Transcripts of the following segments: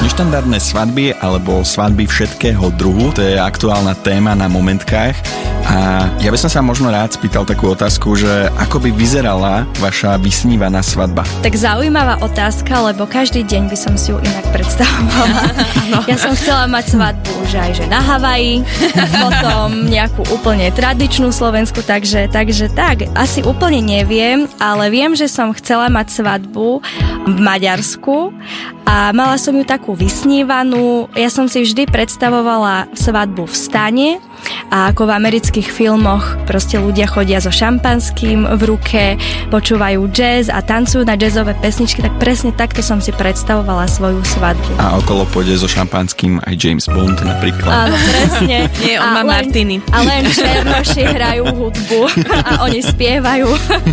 Neštandardné svadby alebo svadby všetkého druhu, to je aktuálna téma na Momentkách. A ja by som sa možno rád spýtal takú otázku, že ako by vyzerala vaša vysnívaná svadba? Tak zaujímavá otázka, lebo každý deň by som si ju inak predstavovala. Ja som chcela mať svadbu, že aj že na Havaji, potom nejakú úplne tradičnú slovenskú, takže tak, asi úplne neviem, ale viem, že som chcela mať svadbu v Maďarsku a mala som ju takú vysnívanú. Ja som si vždy predstavovala svadbu v stane a ako v amerických filmoch proste ľudia chodia so šampanským v ruke, počúvajú jazz a tancujú na jazzové pesničky, tak presne takto som si predstavovala svoju svadbu. A okolo pôjde so šampanským aj James Bond napríklad. Áno, presne. Nie, on má Martiny. A len černoši hrajú hudbu a oni spievajú.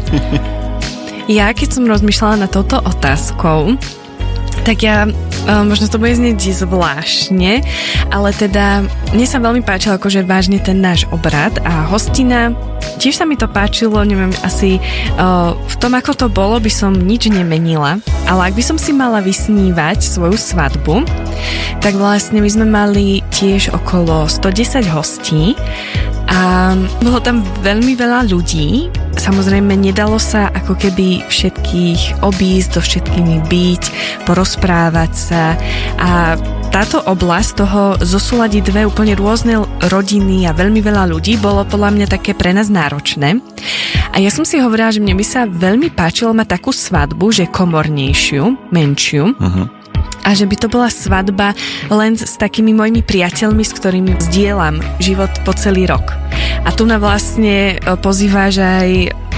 Ja keď som rozmýšľala nad touto otázkou, tak ja, možno to bude znieť zvláštne, ale teda mne sa veľmi páčil akože vážne ten náš obrad a hostina, tiež sa mi to páčilo, neviem, asi v tom, ako to bolo, by som nič nemenila, ale ak by som si mala vysnívať svoju svadbu, tak vlastne my sme mali tiež okolo 110 hostí a bolo tam veľmi veľa ľudí. Samozrejme, nedalo sa ako keby všetkých obísť, so všetkými byť, porozprávať sa a táto oblasť toho zosúľadiť dve úplne rôzne rodiny a veľmi veľa ľudí bolo podľa mňa také pre nás náročné. A ja som si hovorila, že mne by sa veľmi páčilo mať takú svadbu, že komornejšiu, menšiu. A že by to bola svadba len s takými mojimi priateľmi, s ktorými zdieľam život po celý rok. A tu na vlastne pozývaš aj,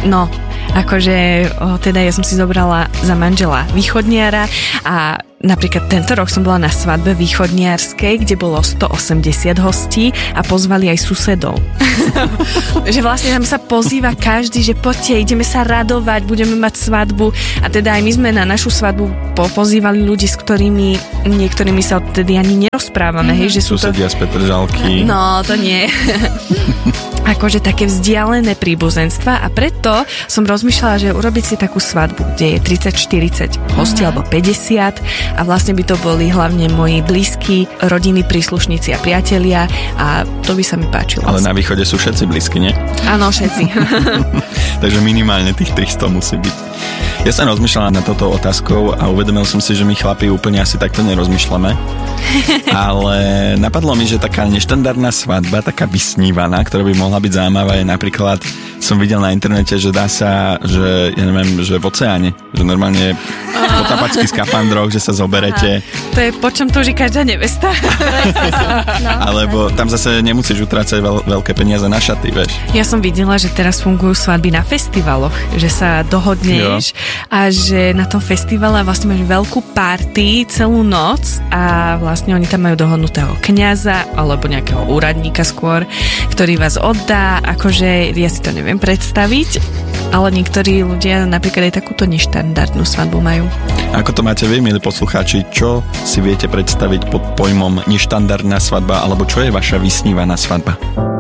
teda ja som si zobrala za manžela východniara a napríklad tento rok som bola na svadbe východniarskej, kde bolo 180 hostí a pozvali aj susedov. Že vlastne tam sa pozýva každý, že poďte, ideme sa radovať, budeme mať svadbu a teda aj my sme na našu svadbu pozývali ľudí, s ktorými niektorými sa odtedy ani nerozprávame. Hej, že sú susedia z Petržalky. No, to nie. Akože také vzdialené príbuzenstva a preto som rozmýšľala, že urobiť si takú svadbu, kde je 30-40 hostí alebo 50 a vlastne by to boli hlavne moji blízki, rodiny, príslušníci a priatelia a to by sa mi páčilo. Ale na východe sú všetci blízki, nie? Áno, všetci. Takže minimálne tých 300 musí byť. Ja som rozmýšľala nad touto otázkou a uvedomil som si, že my chlapi úplne asi takto nerozmýšľame. Ale napadlo mi, že taká neštandardná svadba, taká vysnívaná, ktorá by mohla byť zaujímavá, je napríklad, som videl na internete, že dá sa, že ja neviem, že v oceáne, že normálne v potapačských skafandroch, že sa zoberete. To je po čom túži každá nevesta. Alebo tam zase nemusíš utrácať veľké peniaze na šaty, vieš. Ja som videla, že teraz fungujú svadby na festivaloch, že sa dohodneš a že na tom festivale vlastne máš veľkú party celú noc a vlastne oni tam majú dohodnutého kňaza alebo nejakého úradníka skôr, ktorý vás oddá, akože ja si to neviem predstaviť, ale niektorí ľudia napríklad aj takúto neštandardnú svadbu majú. Ako to máte vy, milí poslucháči, čo si viete predstaviť pod pojmom neštandardná svadba, alebo čo je vaša vysnívaná svadba?